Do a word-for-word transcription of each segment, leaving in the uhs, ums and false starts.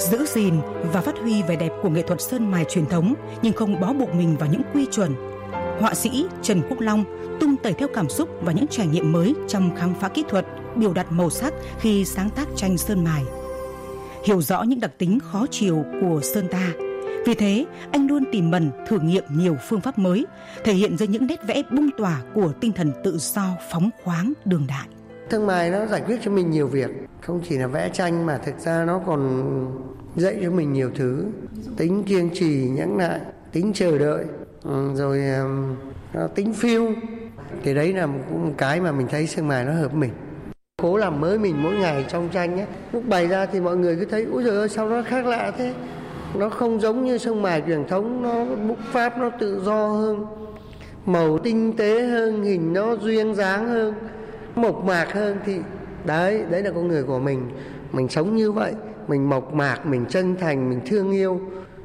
Giữ gìn và phát huy vẻ đẹp của nghệ thuật sơn mài truyền thống nhưng không bó buộc mình vào những quy chuẩn. Họa sĩ Trần Quốc Long tung tẩy theo cảm xúc và những trải nghiệm mới trong khám phá kỹ thuật, biểu đạt màu sắc khi sáng tác tranh sơn mài. Hiểu rõ những đặc tính khó chiều của sơn ta, vì thế anh luôn tìm mần thử nghiệm nhiều phương pháp mới, thể hiện ra những nét vẽ bung tỏa của tinh thần tự do phóng khoáng đương đại. Sơn mài nó giải quyết cho mình nhiều việc, không chỉ là vẽ tranh mà thực ra nó còn dạy cho mình nhiều thứ, tính kiên trì nhẫn nại, tính chờ đợi, rồi tính phiêu. Thì đấy là một cái mà mình thấy sơn mài nó hợp mình. Cố làm mới mình mỗi ngày trong tranh nhé. Lúc bày ra thì mọi người cứ thấy ôi trời ơi sao nó khác lạ thế. Nó không giống như sơn mài truyền thống, nó bút pháp nó tự do hơn, màu tinh tế hơn, hình nó duyên dáng hơn, mộc mạc hơn. Thì đấy, đấy là con người của mình. Mình sống như vậy, mình mộc mạc, mình chân thành, mình thương yêu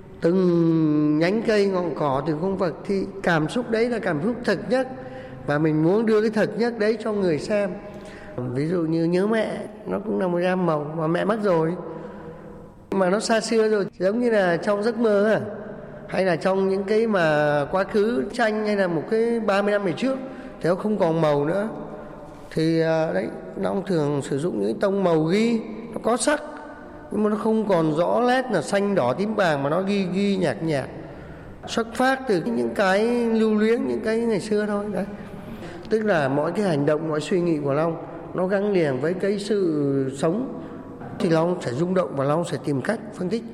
từng nhánh cây ngọn cỏ từ không vật. Thì cảm xúc đấy là cảm xúc thật nhất, và mình muốn đưa cái thật nhất đấy cho người xem. Ví dụ như nhớ mẹ, nó cũng là một gam màu mà mẹ mất rồi, mà nó xa xưa rồi, giống như là trong giấc mơ à, hay là trong những cái mà quá khứ tranh, hay là một cái ba mươi năm về trước thì nó không còn màu nữa. Thì đấy, nó thường sử dụng những tông màu ghi, nó có sắc nhưng mà nó không còn rõ nét là xanh đỏ tím vàng, mà nó ghi ghi nhạt nhạt, xuất phát từ những cái lưu luyến, những cái ngày xưa thôi. Đấy, tức là mọi cái hành động, mọi suy nghĩ của Long nó gắn liền với cái sự sống, thì Long sẽ rung động và Long sẽ tìm cách phân tích.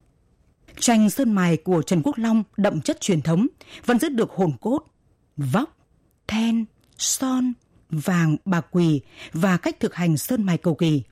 Tranh sơn mài của Trần Quốc Long đậm chất truyền thống, vẫn giữ được hồn cốt, vóc, then, son, vàng, bạc quỳ và cách thực hành sơn mài cầu kỳ.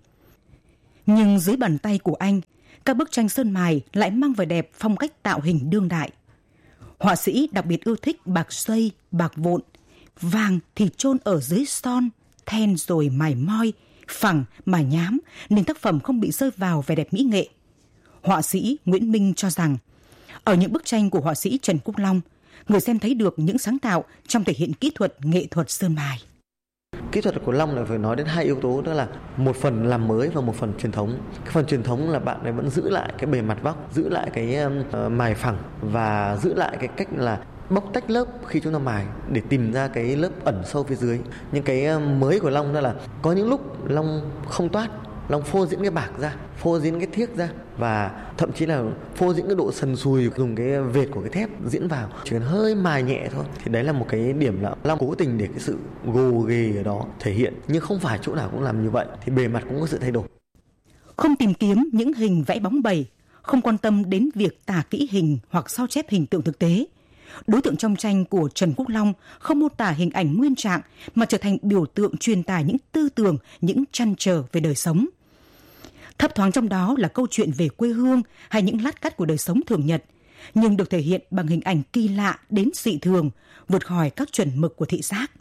Nhưng dưới bàn tay của anh, các bức tranh sơn mài lại mang vẻ đẹp phong cách tạo hình đương đại. Họa sĩ đặc biệt ưa thích bạc xoay, bạc vụn, vàng thì chôn ở dưới son, then rồi mài moi, phẳng, mài nhám, nên tác phẩm không bị rơi vào vẻ đẹp mỹ nghệ. Họa sĩ Nguyễn Minh cho rằng, ở những bức tranh của họa sĩ Trần Quốc Long, người xem thấy được những sáng tạo trong thể hiện kỹ thuật nghệ thuật sơn mài. Kỹ thuật của Long là phải nói đến hai yếu tố, đó là một phần làm mới và một phần truyền thống. Cái phần truyền thống là bạn ấy vẫn giữ lại cái bề mặt vóc, giữ lại cái uh, mài phẳng và giữ lại cái cách là bóc tách lớp khi chúng ta mài để tìm ra cái lớp ẩn sâu phía dưới. Nhưng cái mới của Long đó là có những lúc Long không toát, Long phô diễn cái bạc ra, phô diễn cái thiếc ra, và thậm chí là phô diễn cái độ sần sùi, dùng cái vệt của cái thép diễn vào, chỉ cần hơi mài nhẹ thôi. Thì đấy là một cái điểm là Long cố tình để cái sự gồ ghề ở đó thể hiện, nhưng không phải chỗ nào cũng làm như vậy, thì bề mặt cũng có sự thay đổi. Không tìm kiếm những hình vẽ bóng bẩy, không quan tâm đến việc tả kỹ hình hoặc sao chép hình tượng thực tế. Đối tượng trong tranh của Trần Quốc Long không mô tả hình ảnh nguyên trạng mà trở thành biểu tượng truyền tải những tư tưởng, những trăn trở về đời sống. Thấp thoáng trong đó là câu chuyện về quê hương hay những lát cắt của đời sống thường nhật, nhưng được thể hiện bằng hình ảnh kỳ lạ đến dị thường, vượt khỏi các chuẩn mực của thị giác.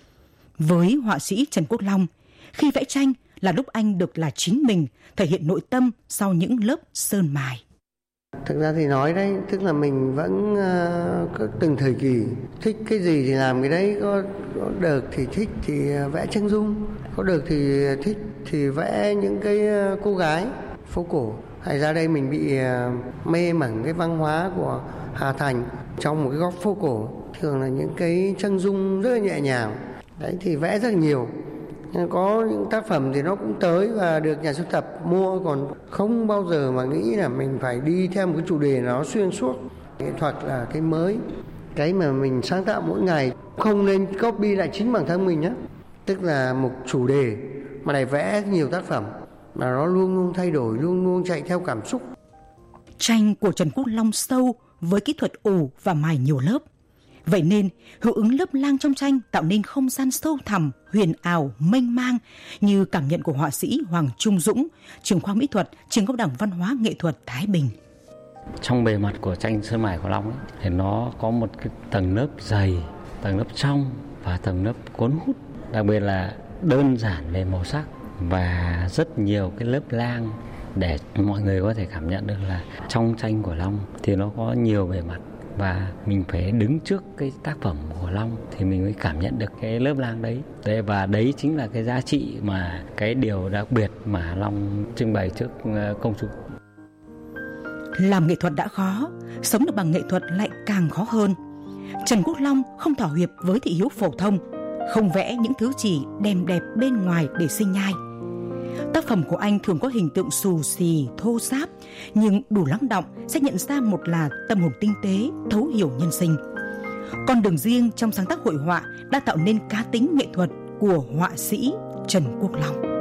Với họa sĩ Trần Quốc Long, khi vẽ tranh là lúc anh được là chính mình, thể hiện nội tâm sau những lớp sơn mài. Thực ra thì nói đấy, tức là mình vẫn uh, có từng thời kỳ thích cái gì thì làm cái đấy. Có, có đợt thì thích thì vẽ chân dung, có đợt thì thích thì vẽ những cái uh, cô gái phố cổ. Hay ra đây mình bị uh, mê mẩn cái văn hóa của Hà Thành trong một cái góc phố cổ, thường là những cái chân dung rất là nhẹ nhàng. Đấy thì vẽ rất là nhiều. Có những tác phẩm thì nó cũng tới và được nhà sưu tập mua, còn không bao giờ mà nghĩ là mình phải đi theo một cái chủ đề nó xuyên suốt. Nghệ thuật là cái mới, cái mà mình sáng tạo mỗi ngày, không nên copy lại chính bản thân mình nhé. Tức là một chủ đề mà lại vẽ nhiều tác phẩm mà nó luôn luôn thay đổi, luôn luôn chạy theo cảm xúc. Tranh của Trần Quốc Long sâu với kỹ thuật ủ và mài nhiều lớp. Vậy nên, hiệu ứng lớp lang trong tranh tạo nên không gian sâu thẳm, huyền ảo, mênh mang như cảm nhận của họa sĩ Hoàng Trung Dũng, trưởng khoa mỹ thuật, trường Cao đẳng Văn hóa Nghệ thuật Thái Bình. Trong bề mặt của tranh sơn mài của Long ấy, thì nó có một cái tầng lớp dày, tầng lớp trong và tầng lớp cuốn hút. Đặc biệt là đơn giản về màu sắc và rất nhiều cái lớp lang để mọi người có thể cảm nhận được là trong tranh của Long thì nó có nhiều bề mặt. Và mình phải đứng trước cái tác phẩm của Long thì mình mới cảm nhận được cái lớp lang đấy. đấy. Và đấy chính là cái giá trị mà cái điều đặc biệt mà Long trưng bày trước công chúng. Làm nghệ thuật đã khó, sống được bằng nghệ thuật lại càng khó hơn. Trần Quốc Long không thỏa hiệp với thị hiếu phổ thông, không vẽ những thứ chỉ đem đẹp bên ngoài để sinh nhai. Tác phẩm của anh thường có hình tượng xù xì, thô ráp, nhưng đủ lắng đọng sẽ nhận ra một là tâm hồn tinh tế, thấu hiểu nhân sinh. Con đường riêng trong sáng tác hội họa đã tạo nên cá tính nghệ thuật của họa sĩ Trần Quốc Long.